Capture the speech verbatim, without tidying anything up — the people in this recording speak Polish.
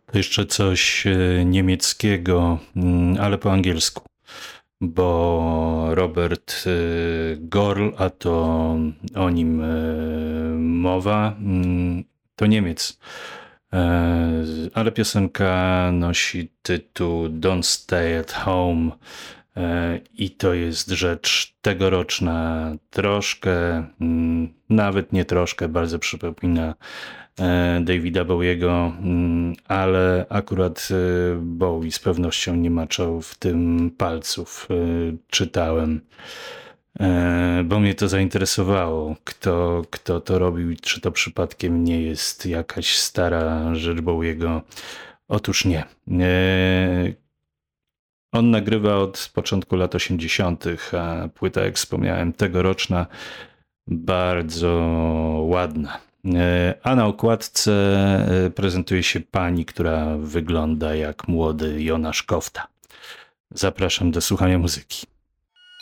To jeszcze coś e, niemieckiego, mm, ale po angielsku, bo Robert e, Gorl, a to o nim e, mowa, mm, to Niemiec. E, Ale piosenka nosi tytuł Don't Stay at Home e, i to jest rzecz tegoroczna, troszkę, mm, nawet nie troszkę, bardzo przypomina e, Davida Bowiego, mm, ale akurat e, Bowie z pewnością nie maczał w tym palców, e, czytałem. E, Bo mnie to zainteresowało, kto, kto to robił i czy to przypadkiem nie jest jakaś stara rzecz Bowiego. Otóż nie. E, On nagrywa od początku lat osiemdziesiątych, a płyta, jak wspomniałem, tegoroczna, bardzo ładna. E, A na okładce e, prezentuje się pani, która wygląda jak młody Jonasz Kofta. Zapraszam do słuchania muzyki.